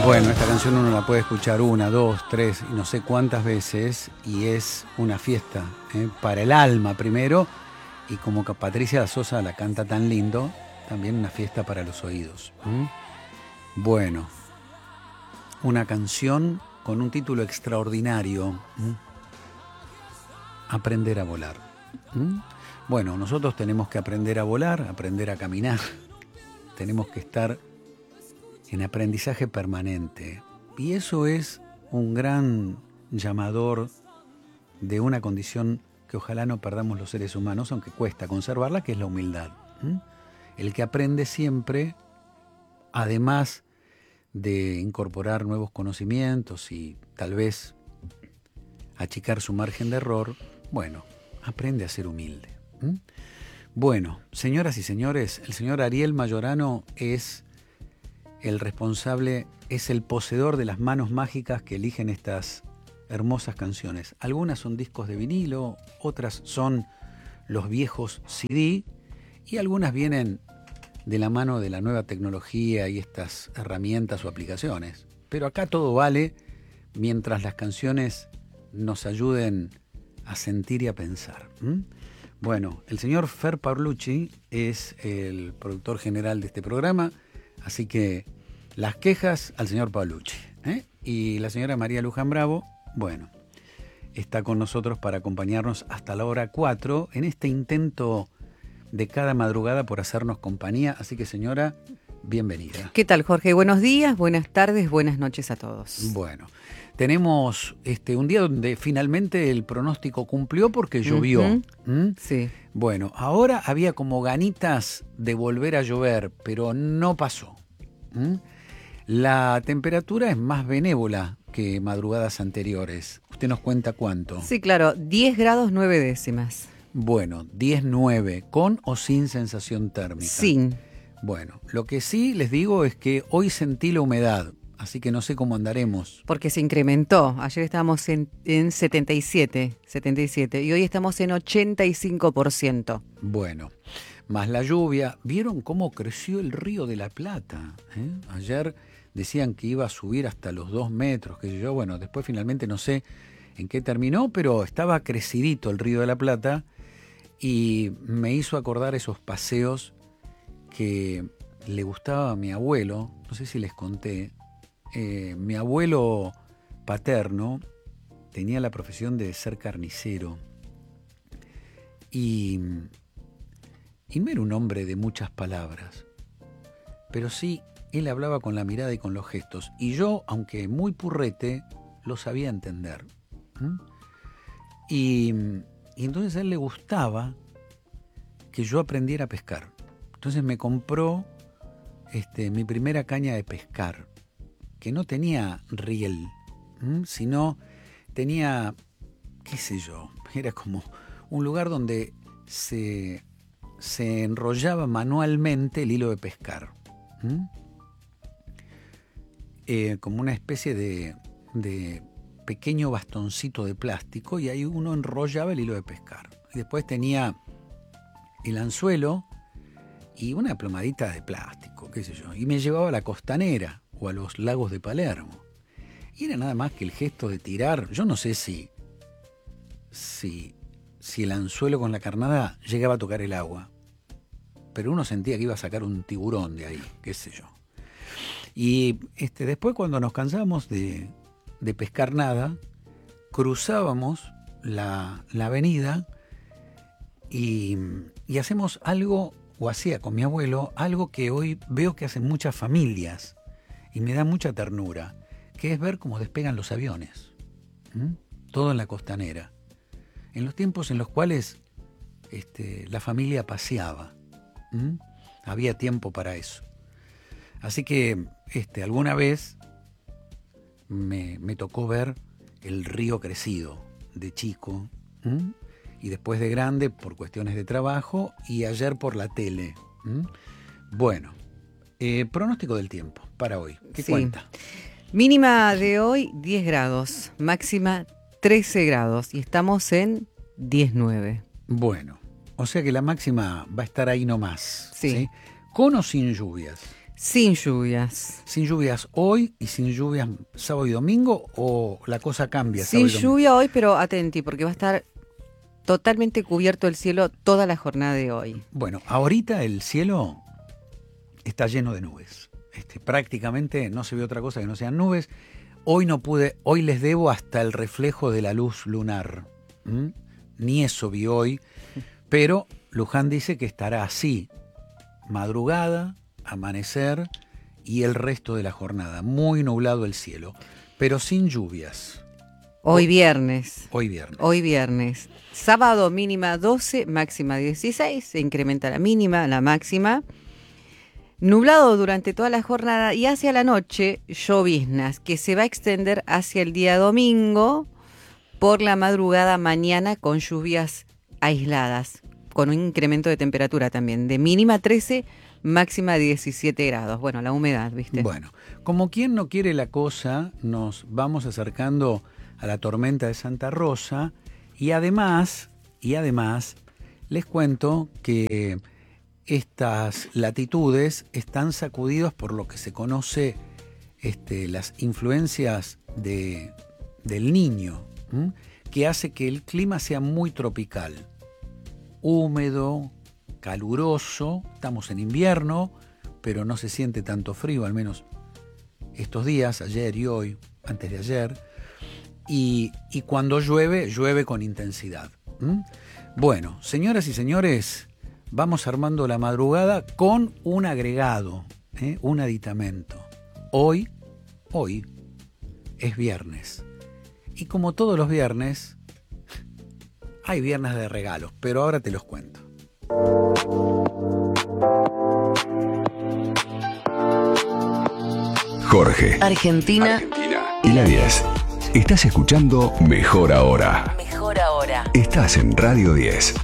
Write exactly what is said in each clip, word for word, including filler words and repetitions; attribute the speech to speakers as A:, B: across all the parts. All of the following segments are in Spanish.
A: Bueno, esta canción uno la puede escuchar una, dos, tres y no sé cuántas veces y es una fiesta ¿eh? para el alma primero y como que Patricia Sosa la canta tan lindo, también una fiesta para los oídos. ¿eh? Bueno, una canción con un título extraordinario, ¿eh? Aprender a volar. ¿eh? Bueno, nosotros tenemos que aprender a volar, aprender a caminar, tenemos que estar en aprendizaje permanente. Y eso es un gran llamador de una condición que ojalá no perdamos los seres humanos, aunque cuesta conservarla, que es la humildad. ¿Mm? El que aprende siempre, además de incorporar nuevos conocimientos y tal vez achicar su margen de error, bueno, aprende a ser humilde. ¿Mm? Bueno, señoras y señores, el señor Ariel Mayorano es el responsable, es el poseedor de las manos mágicas que eligen estas hermosas canciones. Algunas son discos de vinilo, otras son los viejos C D y algunas vienen de la mano de la nueva tecnología y estas herramientas o aplicaciones. Pero acá todo vale mientras las canciones nos ayuden a sentir y a pensar. ¿Mm? Bueno, el señor Fer Paolucci es el productor general de este programa. Así que las quejas al señor Paolucci. ¿eh? Y la señora María Luján Bravo, bueno, está con nosotros para acompañarnos hasta la hora cuatro en este intento de cada madrugada por hacernos compañía. Así que, señora, bienvenida.
B: ¿Qué tal, Jorge? Buenos días, buenas tardes, buenas noches a todos.
A: Bueno, tenemos este, un día donde finalmente el pronóstico cumplió porque llovió.
B: Uh-huh.
A: ¿Mm?
B: Sí.
A: Bueno, ahora había como ganitas de volver a llover, pero no pasó. ¿Mm? La temperatura es más benévola que madrugadas anteriores. ¿Usted nos cuenta cuánto?
B: Sí, claro, diez grados nueve décimas.
A: Bueno, diez nueve, ¿con o sin sensación térmica?
B: Sin.
A: Bueno, lo que sí les digo es que hoy sentí la humedad, así que no sé cómo andaremos.
B: Porque se incrementó. Ayer estábamos en, en setenta y siete, setenta y siete y hoy estamos en ochenta y cinco por ciento.
A: Bueno, más la lluvia. ¿Vieron cómo creció el río de la Plata? ¿Eh? Ayer decían que iba a subir hasta los dos metros, que yo, bueno, después finalmente no sé en qué terminó, pero estaba crecidito el río de la Plata y me hizo acordar esos paseos que le gustaba a mi abuelo. No sé si les conté. Eh, mi abuelo paterno tenía la profesión de ser carnicero y, y no era un hombre de muchas palabras, pero sí, él hablaba con la mirada y con los gestos, y yo, aunque muy purrete, lo sabía entender. ¿Mm? Y, y entonces a él le gustaba que yo aprendiera a pescar. Entonces me compró este, mi primera caña de pescar, que no tenía riel, ¿m? sino tenía, qué sé yo, era como un lugar donde se, se enrollaba manualmente el hilo de pescar. ¿m? Eh, como una especie de, de pequeño bastoncito de plástico y ahí uno enrollaba el hilo de pescar. Y después tenía el anzuelo y una plomadita de plástico, qué sé yo, y me llevaba a la costanera o a los lagos de Palermo. Y era nada más que el gesto de tirar. Yo no sé si, si, si el anzuelo con la carnada llegaba a tocar el agua, pero uno sentía que iba a sacar un tiburón de ahí, qué sé yo. Y este, después cuando nos cansábamos de, de pescar nada, cruzábamos la, la avenida y, y hacemos algo, o hacía con mi abuelo, algo que hoy veo que hacen muchas familias y me da mucha ternura, que es ver cómo despegan los aviones. ¿Mm? Todo en la costanera. En los tiempos en los cuales este, la familia paseaba. ¿Mm? Había tiempo para eso. Así que este, alguna vez me, me tocó ver el río crecido de chico. ¿Mm? Y después de grande por cuestiones de trabajo y ayer por la tele. ¿Mm? Bueno, eh, pronóstico del tiempo para hoy. ¿Qué
B: Sí.
A: cuenta?
B: Mínima de hoy diez grados, máxima trece grados y estamos en diez nueve.
A: Bueno, o sea que la máxima va a estar ahí nomás.
B: Sí.
A: ¿sí? ¿Con o sin lluvias?
B: Sin lluvias.
A: Sin lluvias hoy y sin lluvias sábado y domingo, ¿o la cosa cambia?
B: Sin
A: sábado y
B: lluvia hoy, pero atenti, porque va a estar totalmente cubierto el cielo toda la jornada de hoy.
A: Bueno, ahorita el cielo está lleno de nubes. Este, prácticamente no se ve otra cosa que no sean nubes. Hoy no pude, hoy les debo hasta el reflejo de la luz lunar. ¿Mm? Ni eso vi hoy, pero Luján dice que estará así, madrugada, amanecer y el resto de la jornada. Muy nublado el cielo, pero sin lluvias.
B: Hoy viernes.
A: Hoy viernes.
B: Hoy viernes. Sábado mínima doce, máxima dieciséis, se incrementa la mínima, la máxima. Nublado durante toda la jornada y hacia la noche lloviznas, que se va a extender hacia el día domingo por la madrugada mañana con lluvias aisladas, con un incremento de temperatura también, de mínima trece, máxima diecisiete grados. Bueno, la humedad, ¿viste?
A: Bueno, como quien no quiere la cosa, nos vamos acercando a la tormenta de Santa Rosa y además, y además, les cuento que estas latitudes están sacudidas por lo que se conoce este, las influencias de, del Niño, ¿m? que hace que el clima sea muy tropical, húmedo, caluroso. Estamos en invierno, pero no se siente tanto frío, al menos estos días, ayer y hoy, antes de ayer, y, y cuando llueve, llueve con intensidad. ¿m? Bueno, señoras y señores, vamos armando la madrugada con un agregado, ¿eh? un aditamento. Hoy, hoy es viernes. Y como todos los viernes, hay viernes de regalos, pero ahora te los cuento.
C: Jorge,
D: Argentina,
C: Argentina y la diez. Estás escuchando Mejor Ahora.
D: Mejor Ahora.
C: Estás en Radio diez.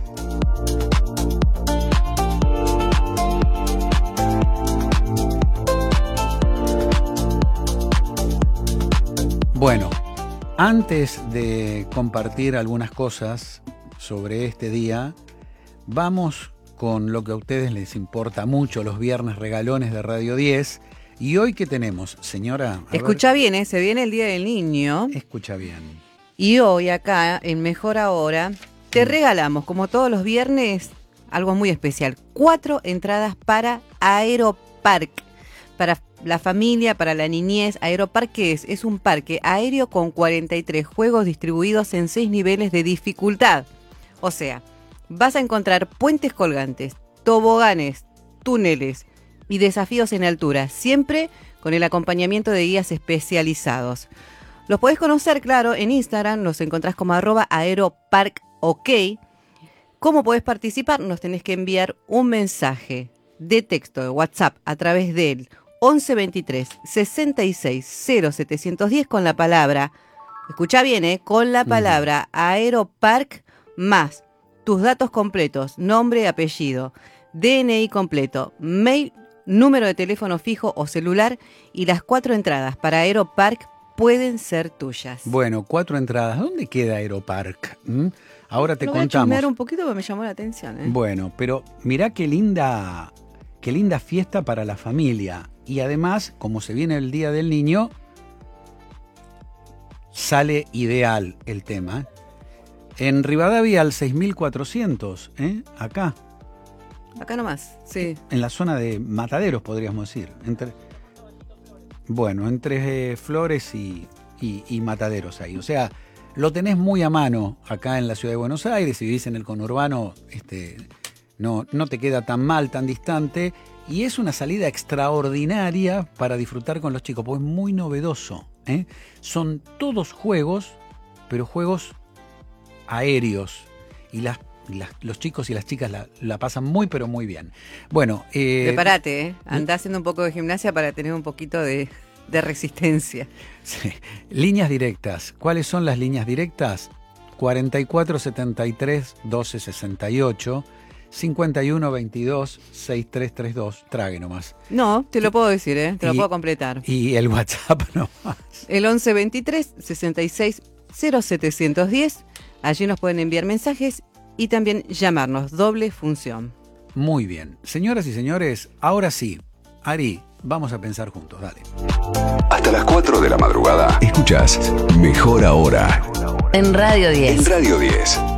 A: Bueno, antes de compartir algunas cosas sobre este día, vamos con lo que a ustedes les importa mucho, los viernes regalones de Radio diez. ¿Y hoy qué tenemos, señora? A
B: Escucha
A: ver.
B: bien, ¿eh? Se viene el Día del Niño.
A: Escucha bien.
B: Y hoy acá, en Mejor Ahora, te regalamos, como todos los viernes, algo muy especial. Cuatro entradas para Aeropark. Para la familia, para la niñez. Aeropark, ¿qué es? Es un parque aéreo con cuarenta y tres juegos distribuidos en seis niveles de dificultad. O sea, vas a encontrar puentes colgantes, toboganes, túneles y desafíos en altura, siempre con el acompañamiento de guías especializados. Los podés conocer, claro, en Instagram, los encontrás como arroba aeroparkok. ¿Cómo podés participar? Nos tenés que enviar un mensaje de texto de WhatsApp a través del once veintitrés sesenta y seis cero setecientos diez con la palabra, escucha bien, ¿eh? con la palabra Aeropark más tus datos completos, nombre, apellido, D N I completo, mail, número de teléfono fijo o celular y las cuatro entradas para Aeropark pueden ser tuyas.
A: Bueno, cuatro entradas. ¿Dónde queda Aeropark? ¿Mm? Ahora te
B: Lo voy a
A: contamos.
B: chusmear un poquito porque me llamó la atención. ¿eh?
A: Bueno, pero mirá qué linda, qué linda fiesta para la familia. Y además, como se viene el Día del Niño, sale ideal el tema. En Rivadavia al seis mil cuatrocientos, ¿eh? acá.
B: Acá nomás, sí.
A: En la zona de Mataderos, podríamos decir. Entre, bueno, entre eh, Flores y, y, y Mataderos ahí. O sea, lo tenés muy a mano acá en la ciudad de Buenos Aires. Si vivís en el conurbano, este, no, no te queda tan mal, tan distante. Y es una salida extraordinaria para disfrutar con los chicos, porque es muy novedoso. ¿eh? Son todos juegos, pero juegos aéreos. Y las Las, los chicos y las chicas la, la pasan muy, pero muy bien. Bueno, eh,
B: prepárate, ¿eh? Andá haciendo un poco de gimnasia para tener un poquito de, de resistencia.
A: Sí. Líneas directas. ¿Cuáles son las líneas directas? cuarenta y cuatro setenta y tres doce sesenta y ocho, cincuenta y uno veintidós sesenta y tres treinta y dos. Trague nomás.
B: No, te lo puedo decir, ¿eh? Te lo
A: Y-
B: puedo completar.
A: Y el WhatsApp nomás.
B: El once veintitrés sesenta y seis cero setecientos diez. Allí nos pueden enviar mensajes y también llamarnos, doble función.
A: Muy bien. Señoras y señores, ahora sí, Ari, vamos a pensar juntos, dale.
C: Hasta las cuatro de la madrugada. Escuchás Mejor Ahora.
D: En Radio diez.
C: En Radio diez.